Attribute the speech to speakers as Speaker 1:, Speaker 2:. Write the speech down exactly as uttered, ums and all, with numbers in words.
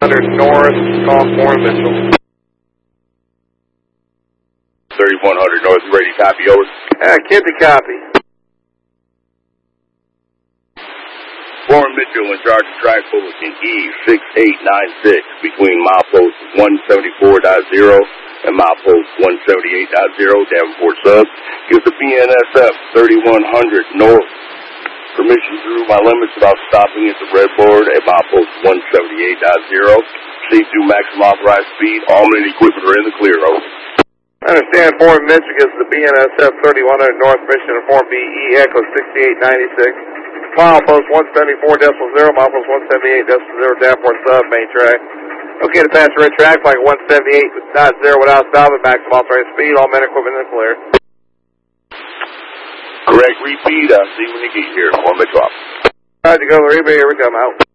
Speaker 1: North, call Warren Mitchell.
Speaker 2: thirty-one hundred North, ready, copy, over.
Speaker 1: Yeah, kid to copy.
Speaker 2: Warren Mitchell in charge of track bulletin E six eight nine six between milepost one seventy-four point zero and milepost one seventy-eight point zero, Davenport Sub. Give the B N S F thirty-one hundred North permission through my limits without stopping at the red board at milepost one seventy-eight point zero. Proceed to maximum authorized speed. All minute equipment are in the clear, over.
Speaker 1: I understand Warren Mitchell gives the B N S F thirty-one hundred North permission to form B E Echo sixty-eight ninety-six. Milepost one seventy-four point zero, milepost one seventy-eight point zero, Davenport Sub, main track. Okay to pass red track like one seventy-eight point zero without stopping, maximum authorized speed, all men equipment in the clear.
Speaker 2: Correct, repeat, I'll see when you get here. Warren Mitchell.
Speaker 1: All right, to go, repeat, here we come, out.